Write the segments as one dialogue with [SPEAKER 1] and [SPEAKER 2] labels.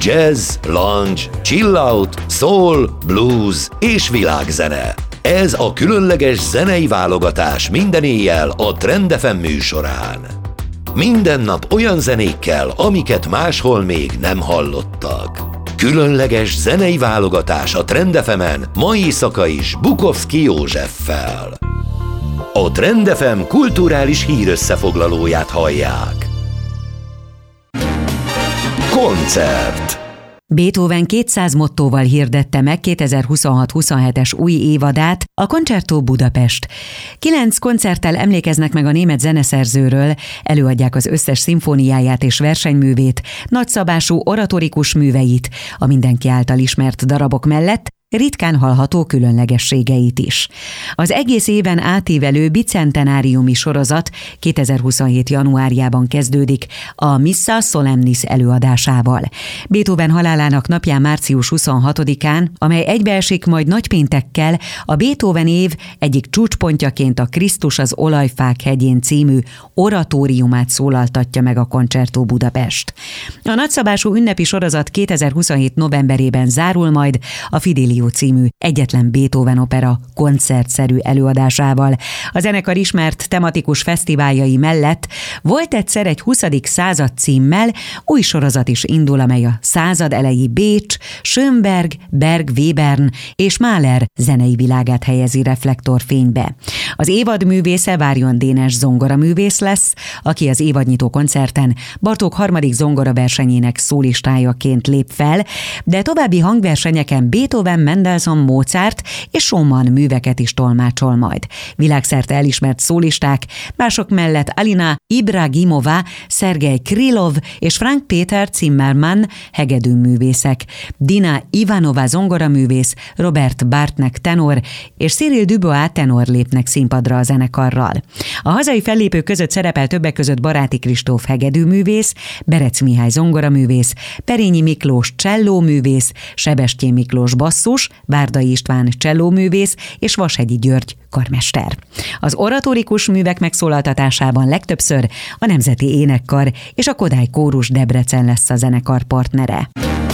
[SPEAKER 1] jazz, lounge, chill out, soul, blues és világzene. Ez a különleges zenei válogatás minden éjjel a Trend FM műsorán. Minden nap olyan zenékkel, amiket máshol még nem hallottak. Különleges zenei válogatás a Trend FM-en ma éjszaka is Bukowski Józseffel. A Trend FM kulturális hírösszefoglalóját hallják. Koncert.
[SPEAKER 2] Beethoven 200 mottóval hirdette meg 2026-27-es új évadát a Concerto Budapest. 9 koncerttel emlékeznek meg a német zeneszerzőről, előadják az összes szimfóniáját és versenyművét, nagyszabású oratorikus műveit, a mindenki által ismert darabok mellett ritkán hallható különlegességeit is. Az egész éven átívelő bicentenáriumi sorozat 2027. januárjában kezdődik a Missa Solemnis előadásával. Beethoven halálának napján március 26-án, amely egybeesik majd nagypéntekkel, a Beethoven év egyik csúcspontjaként a Krisztus az olajfák hegyén című oratóriumát szólaltatja meg a Concerto Budapest. A nagyszabású ünnepi sorozat 2027. novemberében zárul majd a Fidelio című egyetlen Beethoven opera koncertszerű előadásával. A zenekar ismert tematikus fesztiváljai mellett volt egyszer egy 20. század címmel új sorozat is indul, amely a század elejé Bécs, Schönberg, Berg, Webern és Mahler zenei világát helyezi reflektorfénybe. Az évad művésze Várjon Dénes zongoraművész lesz, aki az évadnyitó koncerten Bartók 3. zongoraversenyének szólistájaként lép fel, de további hangversenyeken Beethoven, Mendelssohn, Mozart és Schumann műveket is tolmácsol majd. Világszerte elismert szólisták, mások mellett Alina Ibragimova, Szergej Krylov és Frank Peter Zimmermann hegedűművészek, Dina Ivanova zongoraművész, Robert Bartnek tenor és Cyril Dubois tenor lépnek színpadra a zenekarral. A hazai fellépők között szerepel többek között Baráti Kristóf hegedűművész, Berec Mihály zongoraművész, Perényi Miklós csellóművész, Sebestyén Miklós basszus, Várdai István csellóművész és Vashegyi György karmester. Az oratórikus művek megszólaltatásában legtöbbször a Nemzeti Énekkar és a Kodály Kórus Debrecen lesz a zenekar partnere.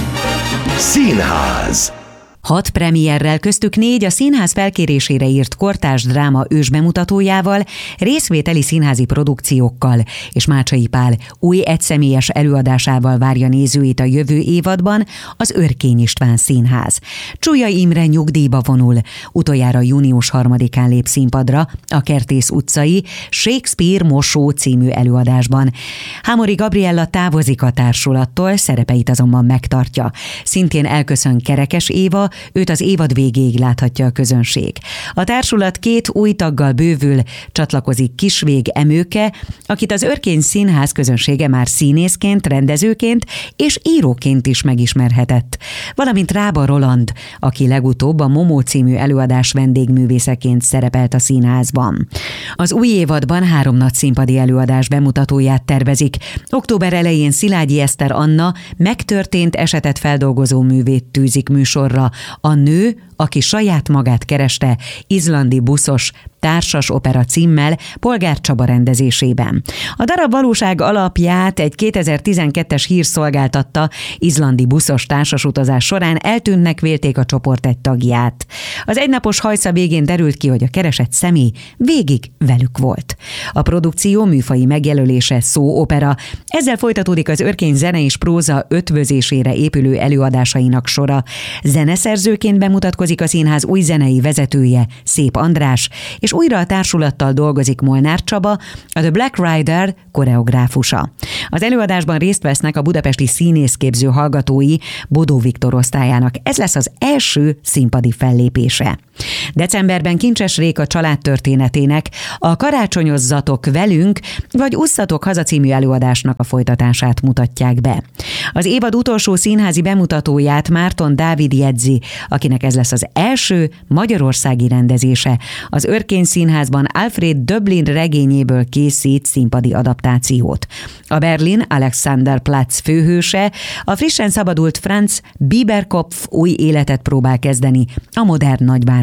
[SPEAKER 1] Színház.
[SPEAKER 2] 6 premierrel, köztük 4 a színház felkérésére írt kortárs dráma ősbemutatójával, részvételi színházi produkciókkal és Mácsai Pál új egyszemélyes előadásával várja nézőit a jövő évadban az Örkény István Színház. Csulyai Imre nyugdíjba vonul, utoljára június 3-án lép színpadra a Kertész utcai Shakespeare Mosó című előadásban. Hámori Gabriella távozik a társulattól, szerepeit azonban megtartja. Szintén elköszön Kerekes Éva, őt az évad végéig láthatja a közönség. A társulat 2 új taggal bővül, csatlakozik Kisvég Emőke, akit az Örkény Színház közönsége már színészként, rendezőként és íróként is megismerhetett. Valamint Rába Roland, aki legutóbb a Momó című előadás vendégművészeként szerepelt a színházban. Az új évadban 3 nagy színpadi előadás bemutatóját tervezik. Október elején Szilágyi Eszter Anna megtörtént esetet feldolgozó művét tűzik műsorra, A nő, aki saját magát kereste, izlandi buszos társas opera címmel Polgár Csaba rendezésében. A darab valóság alapját egy 2012-es hír szolgáltatta, izlandi buszos társasutazás során eltűnnek vélték a csoport egy tagját. Az egynapos hajsza végén derült ki, hogy a keresett személy végig velük volt. A produkció műfaji megjelölése szóopera, ezzel folytatódik az Örkény zene és próza ötvözésére épülő előadásainak sora. Zeneszerzőként bemutatkozik a színház új zenei vezetője, Szép András, és újra a társulattal dolgozik Molnár Csaba, a The Black Rider koreográfusa. Az előadásban részt vesznek a budapesti színészképző hallgatói Bodó Viktor osztályának. Ez lesz az első színpadi fellépése. Decemberben Kincses Réka családtörténetének a Karácsonyozzatok velünk, vagy Usszatok haza című előadásnak a folytatását mutatják be. Az évad utolsó színházi bemutatóját Márton Dávid jegyzi, akinek ez lesz az első magyarországi rendezése. Az Örkény Színházban Alfred Döblin regényéből készít színpadi adaptációt. A Berlin Alexanderplatz főhőse, a frissen szabadult Franz Bieberkopf új életet próbál kezdeni a modern nagyváros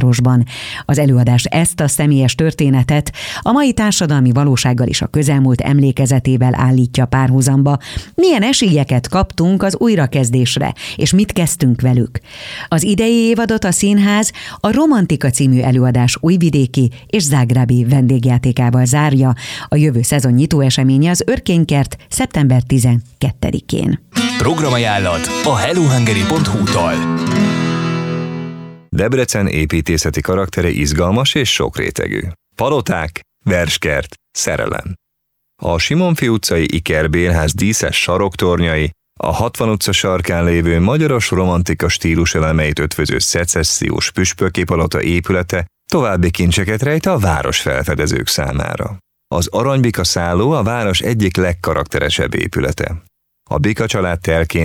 [SPEAKER 2] belvárosban. Az előadás ezt a személyes történetet a mai társadalmi valósággal és a közelmúlt emlékezetével állítja párhuzamba. Milyen esélyeket kaptunk az újrakezdésre, és mit kezdtünk velük? Az idei évadot a színház a Romantika című előadás újvidéki és zágrábi vendégjátékával zárja. A jövő szezon nyitó eseménye az Örkénykert szeptember 12-én.
[SPEAKER 3] Programajánlat a hellohungary.hu-tól.
[SPEAKER 4] Debrecen építészeti karaktere izgalmas és sokrétegű. Paloták, verskert, szerelem. A Simonfi utcai Iker-bérház díszes saroktornyai, a 60 utca sarkán lévő magyaros romantika stílus elemeit ötvöző szecessziós püspöképalota épülete további kincseket rejt a város felfedezők számára. Az Aranybika szálló a város egyik legkarakteresebb épülete. A Bika család telkén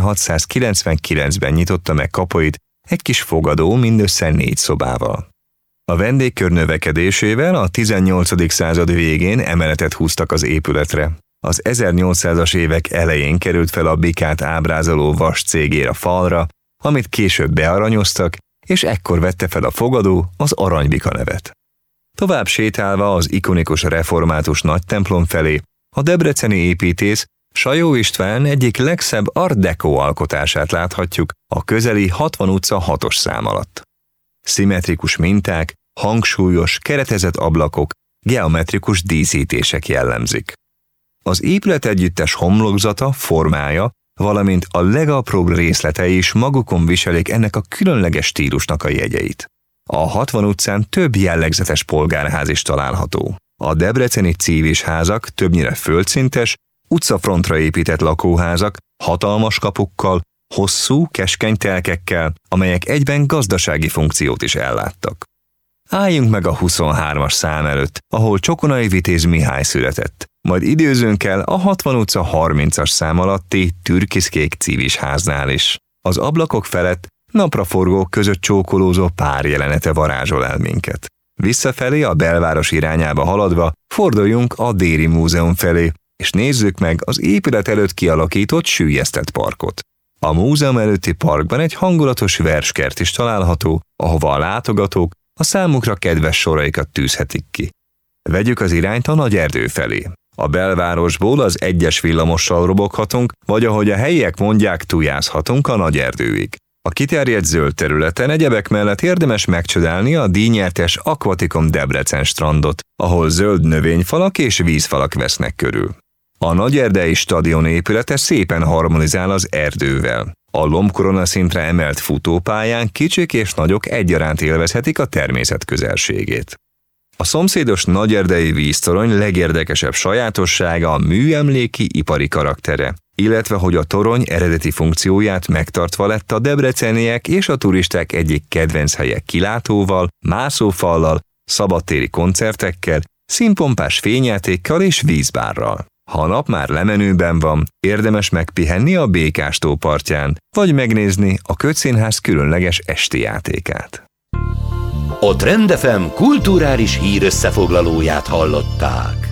[SPEAKER 4] 1699-ben nyitotta meg kapuit egy kis fogadó mindössze 4 szobával. A vendégkör növekedésével a 18. század végén emeletet húztak az épületre. Az 1800-as évek elején került fel a Bikát ábrázoló vas cégér a falra, amit később bearanyoztak, és ekkor vette fel a fogadó az Aranybika nevet. Tovább sétálva az ikonikus református nagytemplom felé, a debreceni építész Sajó István egyik legszebb art deco alkotását láthatjuk a közeli 60 utca 6-os szám alatt. Szimmetrikus minták, hangsúlyos, keretezett ablakok, geometrikus díszítések jellemzik. Az épület együttes homlokzata, formája, valamint a legapróbb részletei is magukon viselik ennek a különleges stílusnak a jegyeit. A 60 utcán több jellegzetes polgárház is található. A debreceni cívis házak többnyire földszintes, utcafrontra épített lakóházak, hatalmas kapukkal, hosszú, keskeny telkekkel, amelyek egyben gazdasági funkciót is elláttak. Álljunk meg a 23-as szám előtt, ahol Csokonai Vitéz Mihály született, majd időzünk el a 60 utca 30-as szám alatti türkiszkék cívis háznál is. Az ablakok felett napraforgók között csókolózó pár jelenete varázsol el minket. Visszafelé a belváros irányába haladva forduljunk a Déri Múzeum felé, és nézzük meg az épület előtt kialakított süllyesztett parkot. A múzeum előtti parkban egy hangulatos verskert is található, ahova a látogatók a számukra kedves soraikat tűzhetik ki. Vegyük az irányt a Nagyerdő felé. A belvárosból az 1-es villamossal roboghatunk, vagy ahogy a helyiek mondják, tujázhatunk a Nagyerdőig. A kiterjedt zöld területen egyebek mellett érdemes megcsodálni a díjnyertes Aquaticum Debrecen strandot, ahol zöld növényfalak és vízfalak vesznek körül. A Nagyerdei stadion épülete szépen harmonizál az erdővel. A lombkorona szintre emelt futópályán kicsik és nagyok egyaránt élvezhetik a természet közelségét. A szomszédos Nagyerdei víztorony legérdekesebb sajátossága a műemléki ipari karaktere, illetve hogy a torony eredeti funkcióját megtartva lett a debreceniek és a turisták egyik kedvenc helye kilátóval, mászófallal, szabadtéri koncertekkel, színpompás fényjátékkal és vízbárral. Ha a nap már lemenőben van, érdemes megpihenni a Békástó partján, vagy megnézni a Kötszínház különleges esti játékát.
[SPEAKER 1] A Trend FM kulturális hírösszefoglalóját hallották.